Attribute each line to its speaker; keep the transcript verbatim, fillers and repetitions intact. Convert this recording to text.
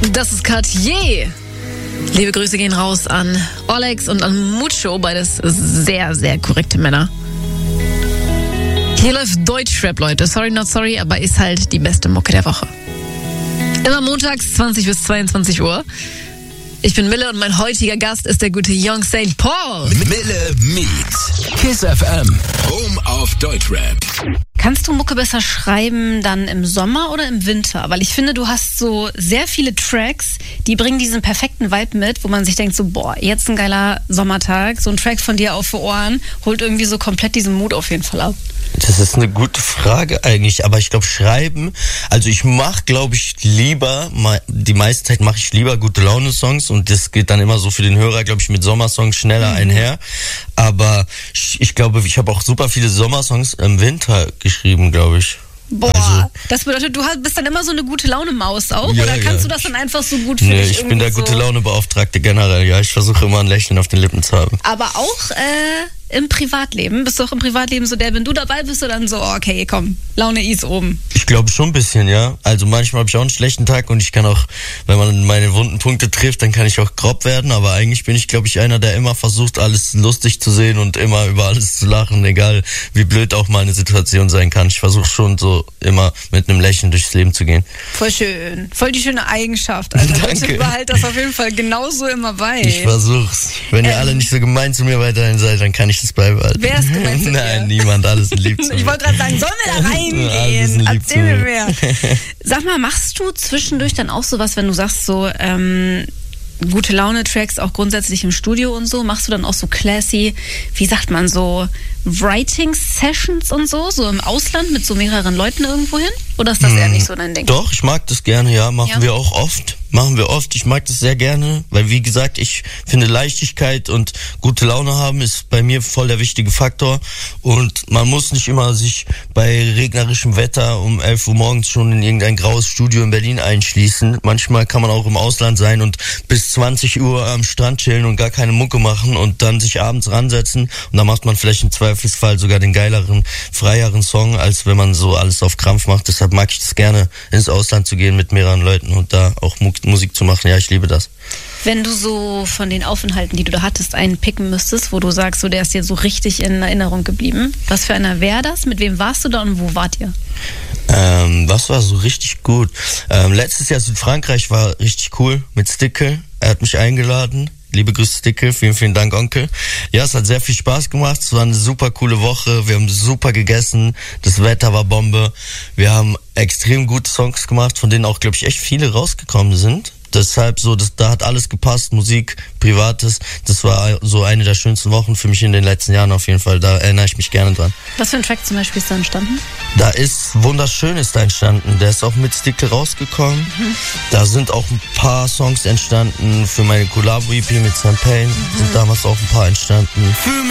Speaker 1: Das ist Cartier. Liebe Grüße gehen raus an Olex und an Mucho, beides sehr, sehr korrekte Männer. Hier läuft Deutschrap, Leute. Sorry, not sorry, aber ist halt die beste Mucke der Woche. Immer montags zwanzig bis zweiundzwanzig Uhr. Ich bin Mille und mein heutiger Gast ist der gute Young Saint Paul.
Speaker 2: Mille meets Kiss F M, Home of Deutschrap.
Speaker 3: Kannst du Mucke besser schreiben dann im Sommer oder im Winter? Weil ich finde, du hast so sehr viele Tracks, die bringen diesen perfekten Vibe mit, wo man sich denkt so, boah, jetzt ein geiler Sommertag, so ein Track von dir auf die Ohren, holt irgendwie so komplett diesen Mut auf jeden Fall ab.
Speaker 4: Das ist eine gute Frage eigentlich, aber ich glaube schreiben, also ich mache glaube ich lieber, die meiste Zeit mache ich lieber gute Laune-Songs und das geht dann immer so für den Hörer, glaube ich, mit Sommersongs schneller mhm. einher, aber ich, ich glaube, ich habe auch super viele Sommersongs im Winter geschrieben, glaube ich.
Speaker 3: Boah,
Speaker 4: also,
Speaker 3: das bedeutet, du bist dann immer so eine gute Laune-Maus auch?
Speaker 4: Ja,
Speaker 3: oder kannst
Speaker 4: ja.
Speaker 3: du das dann einfach so gut für
Speaker 4: nee,
Speaker 3: dich
Speaker 4: ich bin der
Speaker 3: so
Speaker 4: gute Laune-Beauftragte generell, ja. Ich versuche immer ein Lächeln auf den Lippen zu haben.
Speaker 3: Aber auch äh, im Privatleben? Bist du auch im Privatleben so der, wenn du dabei bist, du dann so, okay, komm, Laune ist oben?
Speaker 4: Ich glaube schon ein bisschen, ja. Also manchmal habe ich auch einen schlechten Tag und ich kann auch, wenn man meine wunden Punkte trifft, dann kann ich auch grob werden. Aber eigentlich bin ich, glaube ich, einer, der immer versucht, alles lustig zu sehen und immer über alles zu lachen, egal wie blöd auch mal eine Situation sein kann. Ich versuche schon so immer mit einem Lächeln durchs Leben zu gehen.
Speaker 3: Voll schön. Voll die schöne Eigenschaft. Also bitte behalt das auf jeden Fall genauso immer bei.
Speaker 4: Ich versuch's. Wenn ähm, ihr alle nicht so gemein zu mir weiterhin seid, dann kann ich das beibehalten.
Speaker 3: Wer ist gemein zu dir?
Speaker 4: Nein, niemand. Alles lieb zu mir.
Speaker 3: Ich wollte gerade sagen, sollen wir da reingehen? Erzähl mir mehr. Sag mal, machst du zwischendurch dann auch sowas, wenn du sagst so, ähm, gute Laune-Tracks auch grundsätzlich im Studio und so, machst du dann auch so classy, wie sagt man so, Writing-Sessions und so, so im Ausland mit so mehreren Leuten irgendwo hin? Oder ist das hm, eher nicht so dein Ding?
Speaker 4: Doch, ich mag das gerne, ja, machen
Speaker 3: ja.
Speaker 4: wir auch oft. Machen wir oft, ich mag das sehr gerne, weil wie gesagt, ich finde Leichtigkeit und gute Laune haben ist bei mir voll der wichtige Faktor und man muss nicht immer sich bei regnerischem Wetter um elf Uhr morgens schon in irgendein graues Studio in Berlin einschließen. Manchmal kann man auch im Ausland sein und bis zwanzig Uhr am Strand chillen und gar keine Mucke machen und dann sich abends ransetzen und dann macht man vielleicht im Zweifelsfall sogar den geileren, freieren Song, als wenn man so alles auf Krampf macht. Deshalb mag ich das gerne, ins Ausland zu gehen mit mehreren Leuten und da auch Mucke Musik zu machen. Ja, ich liebe das.
Speaker 3: Wenn du so von den Aufenthalten, die du da hattest, einen picken müsstest, wo du sagst, so der ist dir so richtig in Erinnerung geblieben, was für einer wäre das? Mit wem warst du da und wo wart ihr?
Speaker 4: Ähm, was war so richtig gut? Ähm, letztes Jahr Südfrankreich war richtig cool mit Stickel. Er hat mich eingeladen. Liebe Grüße, Stickel. Vielen, vielen Dank, Onkel. Ja, es hat sehr viel Spaß gemacht. Es war eine super coole Woche. Wir haben super gegessen. Das Wetter war Bombe. Wir haben extrem gute Songs gemacht, von denen auch, glaube ich, echt viele rausgekommen sind. Deshalb so, das, da hat alles gepasst, Musik, Privates. Das war so eine der schönsten Wochen für mich in den letzten Jahren auf jeden Fall. Da erinnere ich mich gerne dran.
Speaker 3: Was für ein Track zum Beispiel ist da entstanden?
Speaker 4: Da ist Wunderschön ist da entstanden. Der ist auch mit Stickel rausgekommen. Mhm. Da sind auch ein paar Songs entstanden für meine Collabo-E P mit Sam Payne. Mhm. Sind damals auch ein paar entstanden. Für